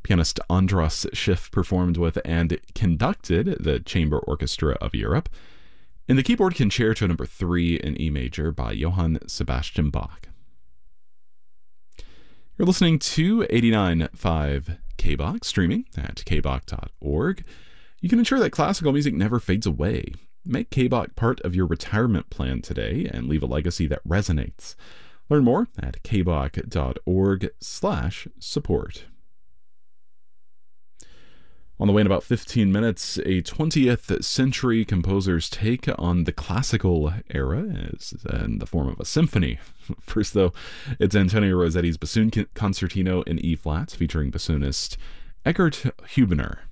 Pianist Andras Schiff performed with and conducted the Chamber Orchestra of Europe. And the keyboard Concerto No. 3 in E major by Johann Sebastian Bach. You're listening to 89.5 KBach, streaming at kbach.org. You can ensure that classical music never fades away. Make KBach part of your retirement plan today and leave a legacy that resonates. Learn more at kbach.org/support. On the way in about 15 minutes, a 20th century composer's take on the classical era is in the form of a symphony. First, though, it's Antonio Rossetti's Bassoon Concertino in E-flat, featuring bassoonist Eckhard Huebner.